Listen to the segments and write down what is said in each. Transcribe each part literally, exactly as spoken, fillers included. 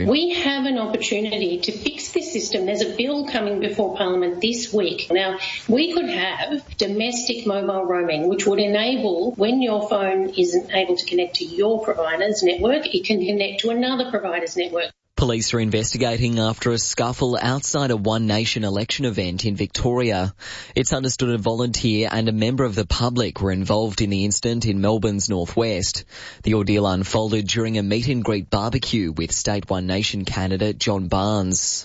We have an opportunity to fix this system. There's a bill coming before Parliament this week. Now, we could have domestic mobile roaming, which would enable when your phone isn't able to connect to your provider's network, it can connect to another provider's network. Police are investigating after a scuffle outside a One Nation election event in Victoria. It's understood a volunteer and a member of the public were involved in the incident in Melbourne's northwest. The ordeal unfolded during a meet-and-greet barbecue with State One Nation candidate John Barnes.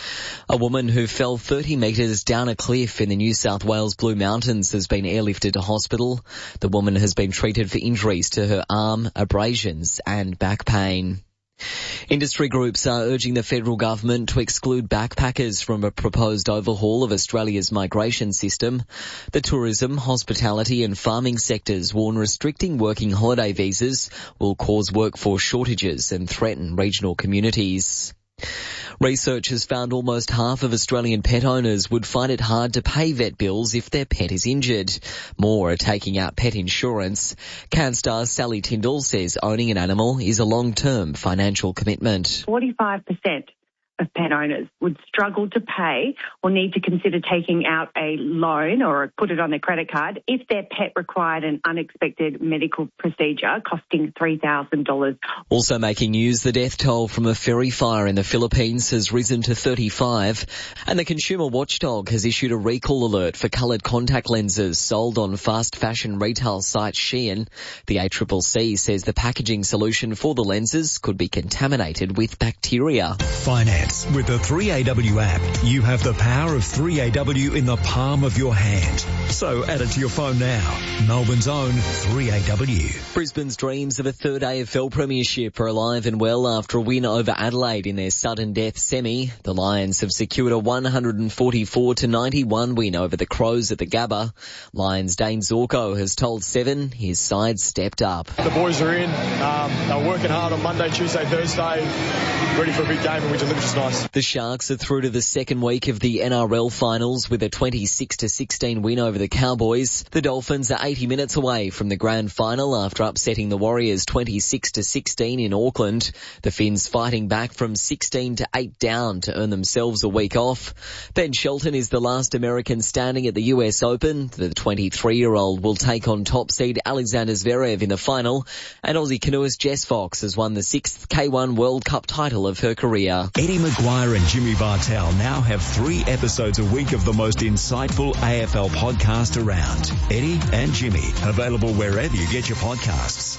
A woman who fell thirty metres down a cliff in the New South Wales Blue Mountains has been airlifted to hospital. The woman has been treated for injuries to her arm, abrasions and back pain. Industry groups are urging the federal government to exclude backpackers from a proposed overhaul of Australia's migration system. The tourism, hospitality and farming sectors warn restricting working holiday visas will cause workforce shortages and threaten regional communities. Research has found almost half of Australian pet owners would find it hard to pay vet bills if their pet is injured. More are taking out pet insurance. CanStar Sally Tyndall says owning an animal is a long-term financial commitment. forty-five percent of pet owners would struggle to pay or need to consider taking out a loan or put it on their credit card if their pet required an unexpected medical procedure costing three thousand dollars. Also making news, the death toll from a ferry fire in the Philippines has risen to thirty-five, and the consumer watchdog has issued a recall alert for coloured contact lenses sold on fast fashion retail site Shein. The A C C C says the packaging solution for the lenses could be contaminated with bacteria. Finance. With the three A W app, you have the power of three A W in the palm of your hand. So add it to your phone now. Melbourne's own three A W. Brisbane's dreams of a third A F L premiership are alive and well after a win over Adelaide in their sudden death semi. The Lions have secured a one forty-four to ninety-one win over the Crows at the Gabba. Lions Dane Zorko has told Seven his side stepped up. The boys are in. Um, they're working hard on Monday, Tuesday, Thursday, ready for a big game, and we delivered just nice. The Sharks are through to the second week of the N R L finals with a twenty-six to sixteen win over the Cowboys. The Dolphins are eighty minutes away from the grand final after upsetting the Warriors twenty-six to sixteen in Auckland. The Finns fighting back from sixteen to eight down to earn themselves a week off. Ben Shelton is the last American standing at the U S Open. The twenty-three-year-old will take on top seed Alexander Zverev in the final, and Aussie canoeist Jess Fox has won the sixth K one World Cup title of her career. Eddie Maguire and Jimmy Bartell now have three episodes a week of the most insightful A F L podcast around. Eddie and Jimmy, available wherever you get your podcasts.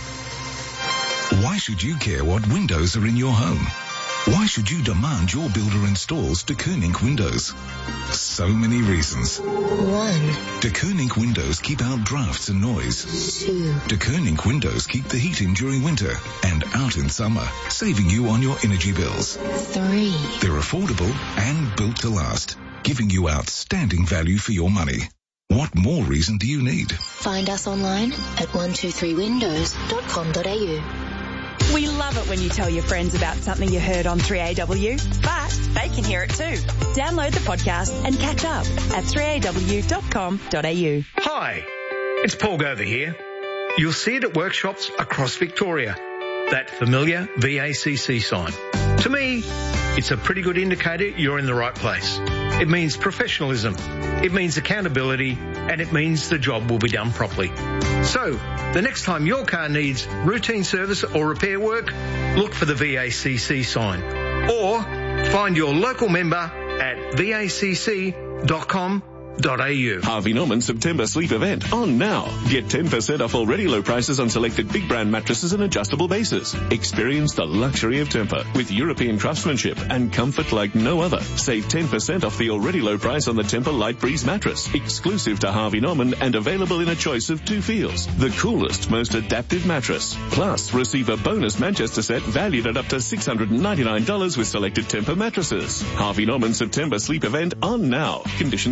Why should you care what windows are in your home? Why should you demand your builder installs De Koning windows? So many reasons. One. De Koning windows keep out drafts and noise. Two. De Koning windows keep the heat in during winter and out in summer, saving you on your energy bills. Three. They're affordable and built to last, giving you outstanding value for your money. What more reason do you need? Find us online at one two three windows dot com dot a u. We love it when you tell your friends about something you heard on three A W, but they can hear it too. Download the podcast and catch up at three a w dot com dot a u. Hi, it's Paul Gover here. You'll see it at workshops across Victoria. That familiar V A C C sign. To me, it's a pretty good indicator you're in the right place. It means professionalism, it means accountability, and it means the job will be done properly. So, the next time your car needs routine service or repair work, look for the V A C C sign. Or find your local member at v a c c dot com dot a u. Harvey Norman September sleep event on now. Get ten percent off already low prices on selected big brand mattresses and adjustable bases. Experience the luxury of Tempur with European craftsmanship and comfort like no other. Save ten percent off the already low price on the Tempur Light Breeze mattress, exclusive to Harvey Norman and available in a choice of two feels. The coolest, most adaptive mattress. Plus, receive a bonus Manchester set valued at up to six hundred ninety-nine dollars with selected Tempur mattresses. Harvey Norman September sleep event on now. Conditions apply.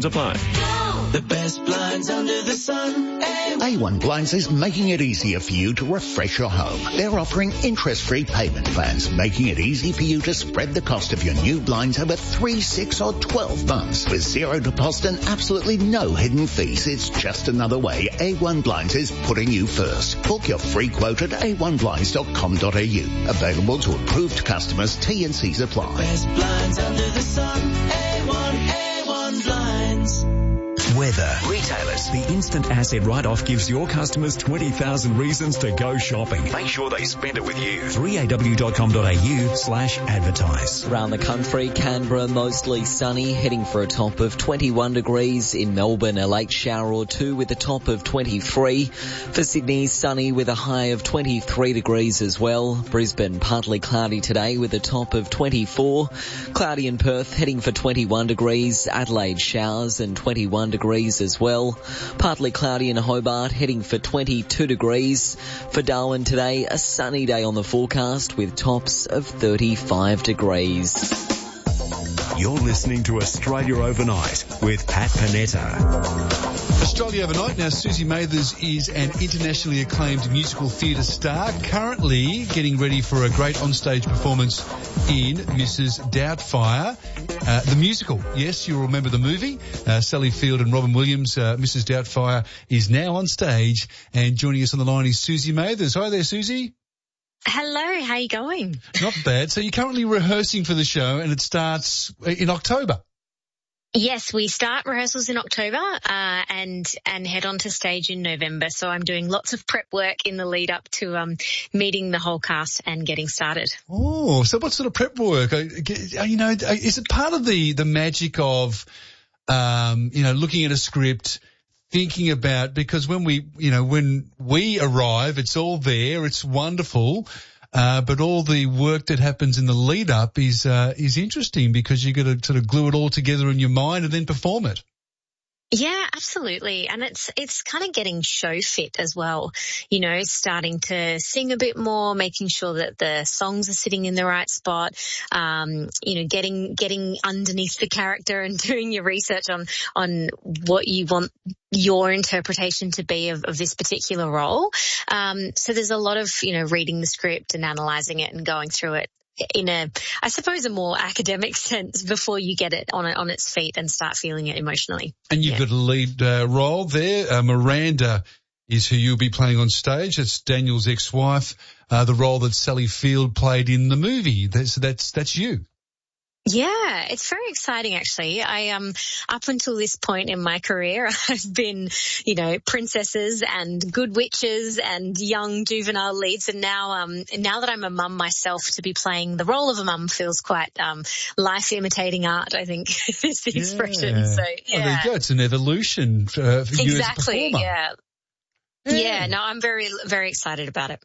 The best blinds under the sun. A one Blinds is making it easier for you to refresh your home. They're offering interest-free payment plans, making it easy for you to spread the cost of your new blinds over three, six or twelve months. With zero deposit and absolutely no hidden fees, it's just another way A one Blinds is putting you first. Book your free quote at a one blinds dot com dot a u. Available to approved customers. T and C's apply. Best blinds under the sun. A one, A one Blinds. Weather. Retailers. The instant asset write-off gives your customers twenty thousand reasons to go shopping. Make sure they spend it with you. three a w dot com dot a u slash advertise. Around the country, Canberra mostly sunny, heading for a top of twenty-one degrees. In Melbourne, a late shower or two with a top of twenty-three. For Sydney, sunny with a high of twenty-three degrees as well. Brisbane, partly cloudy today with a top of twenty-four. Cloudy in Perth, heading for twenty-one degrees. Adelaide, showers and twenty-one degrees. degrees as well. Partly cloudy in Hobart, heading for twenty-two degrees. For Darwin today, a sunny day on the forecast with tops of thirty-five degrees. You're listening to Australia Overnight with Pat Panetta. Australia Overnight. Now, Susie Mathers is an internationally acclaimed musical theatre star, currently getting ready for a great onstage performance in Missus Doubtfire, uh, the musical. Yes, you'll remember the movie. Uh, Sally Field and Robin Williams, uh, Missus Doubtfire is now on stage, and joining us on the line is Susie Mathers. Hi there, Susie. Hello, how you going? Not bad. So you're currently rehearsing for the show, and it starts in October. Yes, we start rehearsals in October uh, and and head on to stage in November. So I'm doing lots of prep work in the lead up to um, meeting the whole cast and getting started. Oh, so what sort of prep work? You know, is it part of the the magic of um, you know looking at a script, thinking about, because when we you know when we arrive, it's all there, it's wonderful. Uh, but all the work that happens in the lead up is, uh, is interesting because you got to sort of glue it all together in your mind and then perform it. Yeah, absolutely. And it's, it's kind of getting show fit as well, you know, starting to sing a bit more, making sure that the songs are sitting in the right spot, um, you know, getting, getting underneath the character and doing your research on, on what you want your interpretation to be of, of this particular role. Um, so there's a lot of, you know, reading the script and analysing it and going through it in a, I suppose, a more academic sense before you get it on on its feet and start feeling it emotionally. And you've yeah. got a lead uh, role there. Uh, Miranda is who you'll be playing on stage. It's Daniel's ex-wife, uh, the role that Sally Field played in the movie. That's that's that's you. Yeah, it's very exciting actually. I um up until this point in my career, I've been, you know, princesses and good witches and young juvenile leads, and now um now that I'm a mum myself, to be playing the role of a mum feels quite um life imitating art, I think is the yeah. expression. So yeah. Oh, there you go. It's an evolution for, for exactly, you as a performer. Yeah. yeah. Yeah, no, I'm very very excited about it.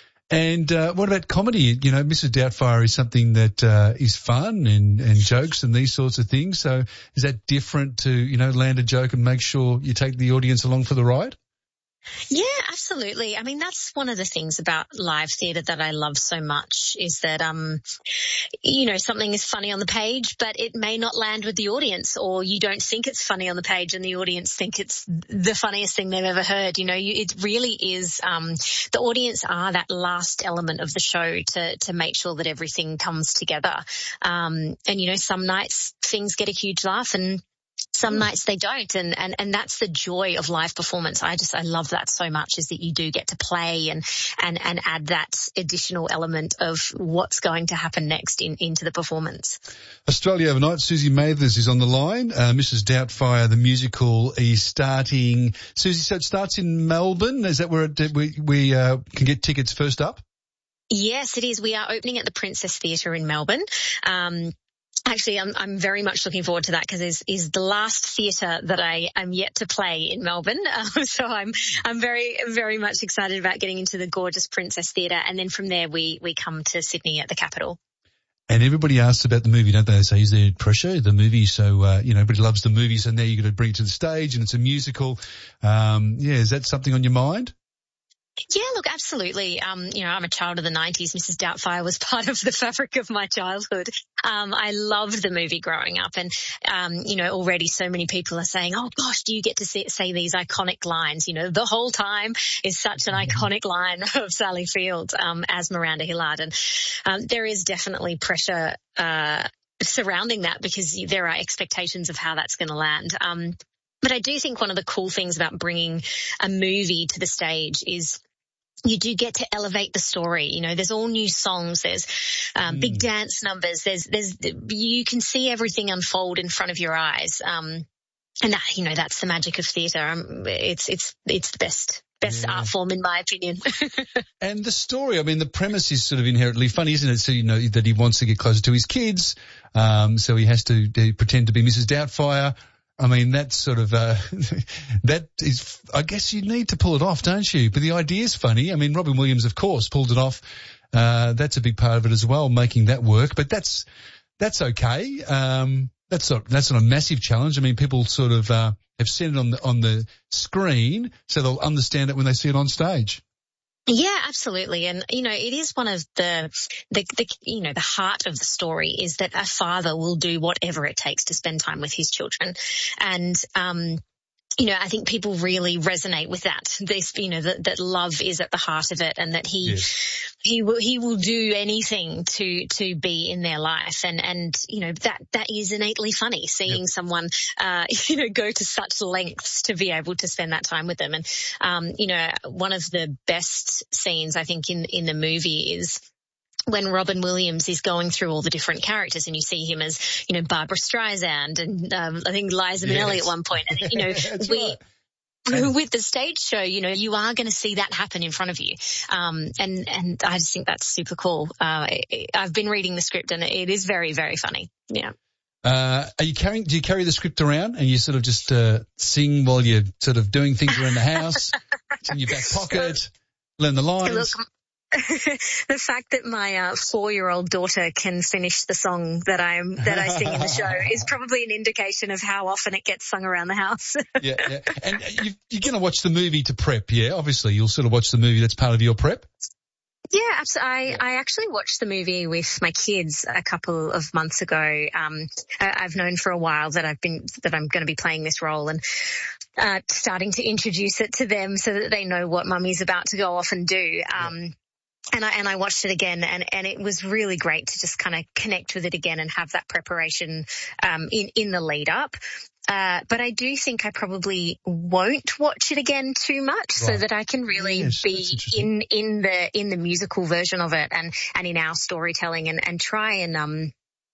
And uh, what about comedy? You know, Missus Doubtfire is something that uh, is fun and, and jokes and these sorts of things. So is that different to, you know, land a joke and make sure you take the audience along for the ride? Yeah, absolutely. I mean, that's one of the things about live theatre that I love so much is that, um, you know, something is funny on the page, but it may not land with the audience, or you don't think it's funny on the page and the audience think it's the funniest thing they've ever heard. You know, you, it really is, um, the audience are that last element of the show to, to make sure that everything comes together. Um, and, you know, some nights things get a huge laugh and some nights they don't, and, and, and that's the joy of live performance. I just, I love that so much, is that you do get to play and, and, and add that additional element of what's going to happen next in, into the performance. Australia Overnight, Susie Mathers is on the line. Uh, Missus Doubtfire, the musical, is starting. Susie, so it starts in Melbourne. Is that where it, we, we, uh, can get tickets first up? Yes, it is. We are opening at the Princess Theatre in Melbourne. Um, Actually, I'm, I'm very much looking forward to that because it's is the last theatre that I am yet to play in Melbourne. Um, so I'm I'm very, very much excited about getting into the gorgeous Princess Theatre. And then from there, we, we come to Sydney at the Capitol. And everybody asks about the movie, don't they? They say, is there pressure, the movie? So, uh, you know, everybody loves the movie. So now you've got to bring it to the stage and it's a musical. Um, yeah, is that something on your mind? Yeah, look, absolutely. Um, you know, I'm a child of the nineties. Missus Doubtfire was part of the fabric of my childhood. Um, I loved the movie growing up, and, um, you know, already so many people are saying, oh gosh, do you get to say, say these iconic lines? You know, the whole time is such an iconic line of Sally Field, um, as Miranda Hillard. And, um, there is definitely pressure, uh, surrounding that because there are expectations of how that's going to land. Um, but I do think one of the cool things about bringing a movie to the stage is you do get to elevate the story. You know, there's all new songs, there's um, mm. big dance numbers, there's, there's, you can see everything unfold in front of your eyes. Um, and that, you know, that's the magic of theatre. Um, it's, it's, it's the best, best yeah. art form in my opinion. And the story, I mean, the premise is sort of inherently funny, isn't it? So, you know, that he wants to get closer to his kids. Um, so he has to he pretend to be Missus Doubtfire. I mean, that's sort of, uh, that is, I guess you need to pull it off, don't you? But the idea is funny. I mean, Robin Williams, of course, pulled it off. Uh, that's a big part of it as well, making that work. But that's, that's okay. Um, that's not, that's not a massive challenge. I mean, people sort of, uh, have seen it on the, on the screen, so they'll understand it when they see it on stage. Yeah, absolutely. And, you know, it is one of the, the, the, you know, the heart of the story is that a father will do whatever it takes to spend time with his children. And, um, you know, I think people really resonate with that. This, you know, that, that love is at the heart of it, and that he, yes. he will, he will do anything to, to be in their life. And, and, you know, that, that is innately funny, seeing yep. someone, uh, you know, go to such lengths to be able to spend that time with them. And, um, you know, one of the best scenes I think in, in the movie is when Robin Williams is going through all the different characters, and you see him as, you know, Barbara Streisand and um, I think Liza Minnelli yes. at one point. And, you know, we, right. with the stage show, you know, you are going to see that happen in front of you. Um, and, and I just think that's super cool. Uh, I've been reading the script and it is very, very funny. Yeah. Uh, are you carrying, do you carry the script around and you sort of just, uh, sing while you're sort of doing things around the house? It's in your back pocket, learn the lines? Look, the fact that my uh, four-year-old daughter can finish the song that I'm that I sing in the show is probably an indication of how often it gets sung around the house. yeah, yeah, and you, you're going to watch the movie to prep, yeah? Obviously, you'll sort of watch the movie. That's part of your prep. Yeah, absolutely. I, yeah. I actually watched the movie with my kids a couple of months ago. Um, I, I've known for a while that I've been that I'm going to be playing this role, and uh, starting to introduce it to them so that they know what Mummy's about to go off and do. Um, yeah. And I, and I watched it again, and, and it was really great to just kind of connect with it again and have that preparation, um, in, in the lead up. Uh, but I do think I probably won't watch it again too much, right. so that I can really yes, be in, in the, in the musical version of it and, and in our storytelling, and, and try and, um,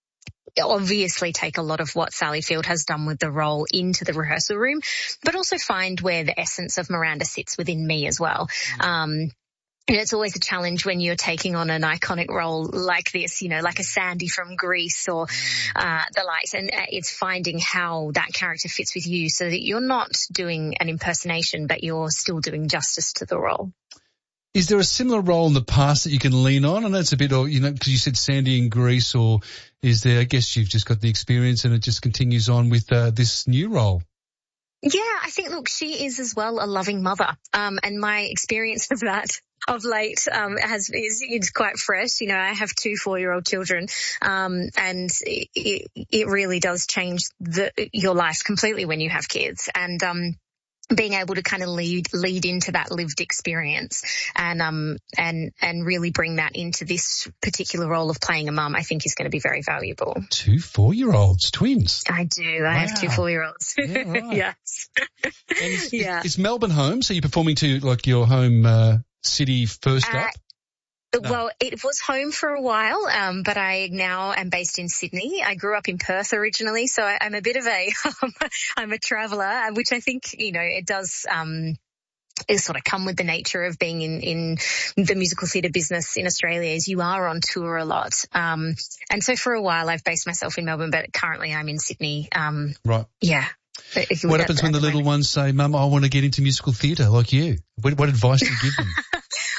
obviously take a lot of what Sally Field has done with the role into the rehearsal room, but also find where the essence of Miranda sits within me as well. Mm. Um, And it's always a challenge when you're taking on an iconic role like this, you know, like a Sandy from Grease or uh, the like. And it's finding how that character fits with you so that you're not doing an impersonation, but you're still doing justice to the role. Is there a similar role in the past that you can lean on? I know it's a bit, or you know, because you said Sandy in Grease, or is there, I guess you've just got the experience and it just continues on with uh, this new role? Yeah, I think, look, she is as well a loving mother. Um, and my experience of that of late, um, has, is, is quite fresh. You know, I have two four-year-old children, um, and it, it really does change the, your life completely when you have kids. And, um, being able to kind of lead, lead into that lived experience and, um, and, and really bring that into this particular role of playing a mum, I think is going to be very valuable. Two four-year-olds, twins. I do. I wow. have two four-year-olds. Yeah, right. Yes. Is, yeah. Is Melbourne home? So you're performing to like your home, uh, city first uh, up? No. Well, it was home for a while, um, but I now am based in Sydney. I grew up in Perth originally, so I, I'm a bit of a, I'm a traveller, which I think, you know, it does, um, is sort of come with the nature of being in, in the musical theatre business in Australia, is you are on tour a lot. Um, and so for a while I've based myself in Melbourne, but currently I'm in Sydney. Um, right. Yeah. What happens when the little ones say, Mum, I want to get into musical theatre like you? What, what advice do you give them? Oh,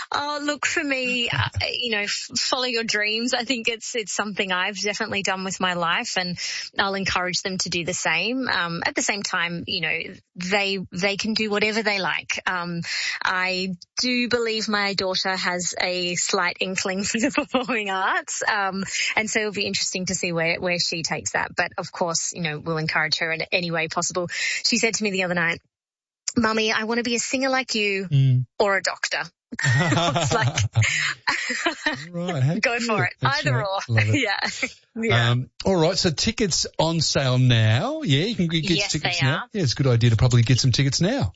look, for me, uh, you know, f- follow your dreams. I think it's it's something I've definitely done with my life, and I'll encourage them to do the same. Um, at the same time, you know, they they can do whatever they like. Um, I do believe my daughter has a slight inkling for the performing arts, um, and so it'll be interesting to see where where she takes that. But of course, you know, we'll encourage her in any way possible. She said to me the other night, "Mummy, I want to be a singer like you mm. or a doctor." It's like, right, go for it. That's Either right. or. It. Yeah. yeah. Um, all right. So tickets on sale now. Yeah, you can get yes, tickets they now. Are. Yeah, it's a good idea to probably get some tickets now.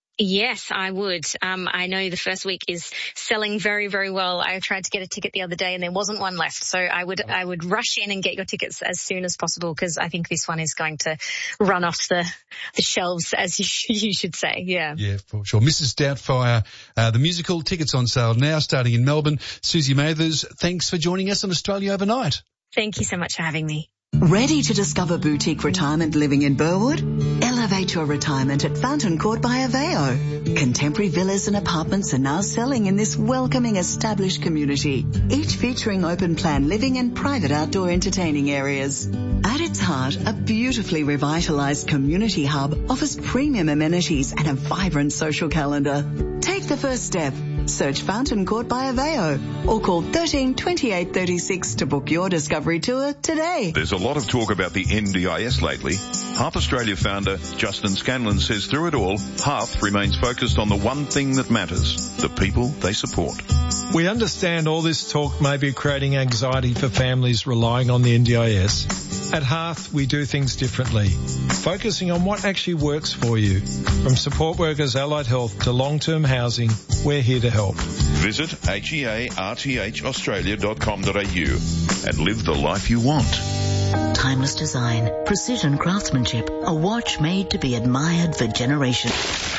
Yes, I would. Um, I know the first week is selling very, very well. I tried to get a ticket the other day and there wasn't one left. So I would, I would rush in and get your tickets as soon as possible, because I think this one is going to run off the, the shelves, as you, you should say. Yeah. Yeah, for sure. Missus Doubtfire, uh, the musical, tickets on sale now, starting in Melbourne. Susie Mathers, thanks for joining us on Australia Overnight. Thank you so much for having me. Ready to discover boutique retirement living in Burwood? Elevate your retirement at Fountain Court by Aveo. Contemporary villas and apartments are now selling in this welcoming established community, each featuring open plan living and private outdoor entertaining areas. At its heart, a beautifully revitalised community hub offers premium amenities and a vibrant social calendar. Take the first step. Search Fountain Court by Aveo or call thirteen twenty-eight thirty-six to book your discovery tour today. There's a lot of talk about the N D I S lately. Hearth Australia founder Justin Scanlon says through it all, Hearth remains focused on the one thing that matters, the people they support. We understand all this talk may be creating anxiety for families relying on the N D I S. At Hearth, we do things differently, focusing on what actually works for you. From support workers, allied health to long-term housing, we're here to help. Visit H E A R T H australia dot com dot a u and live the life you want. Timeless design, precision craftsmanship, a watch made to be admired for generations.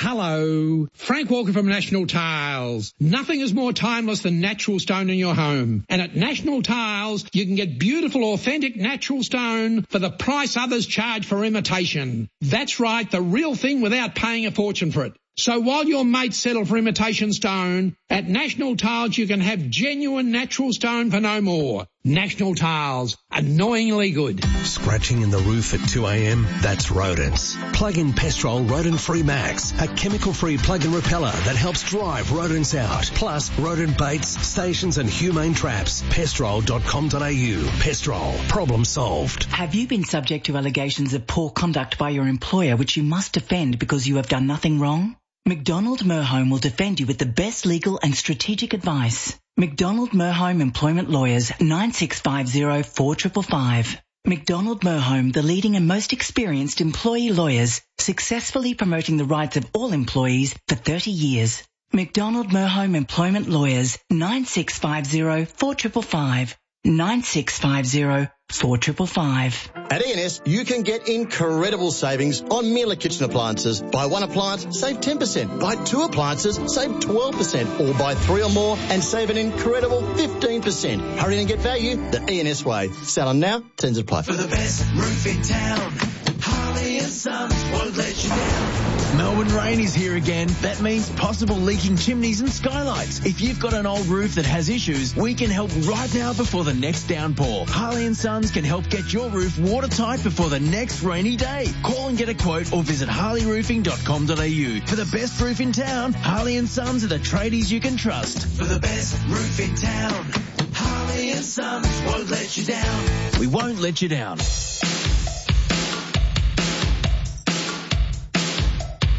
Hello, Frank Walker from National Tiles. Nothing is more timeless than natural stone in your home. And at National Tiles, you can get beautiful, authentic natural stone for the price others charge for imitation. That's right, the real thing without paying a fortune for it. So while your mates settle for imitation stone, at National Tiles you can have genuine natural stone for no more. National Tiles, annoyingly good. Scratching in the roof at two a.m? That's rodents. Plug in Pestrol Rodent Free Max, a chemical-free plug-in repeller that helps drive rodents out. Plus rodent baits, stations and humane traps. Pestrol dot com dot a u. Pestrol. Problem solved. Have you been subject to allegations of poor conduct by your employer which you must defend because you have done nothing wrong? McDonald Merhome will defend you with the best legal and strategic advice. McDonald Merhome Employment Lawyers, nine six five zero, four five five five. McDonald Merhome, the leading and most experienced employee lawyers, successfully promoting the rights of all employees for thirty years. McDonald Merhome Employment Lawyers, nine six five zero, four five five five. nine six five zero, four five five five. At E N S, you can get incredible savings on Miele kitchen appliances. Buy one appliance, save ten percent. Buy two appliances, save twelve percent. Or buy three or more and save an incredible fifteen percent. Hurry and get value the E N S way. Sell on now, terms apply. For the best roof in town, Harley and Sons won't let you down. Melbourne rain is here again. That means possible leaking chimneys and skylights. If you've got an old roof that has issues, we can help right now before the next downpour. Harley and Sons can help get your roof watertight before the next rainy day. Call and get a quote or visit harley roofing dot com dot a u. For the best roof in town, Harley and Sons are the tradies you can trust. For the best roof in town, Harley and Sons won't let you down. We won't let you down.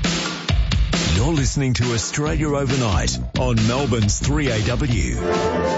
You're listening to Australia Overnight on Melbourne's three A W.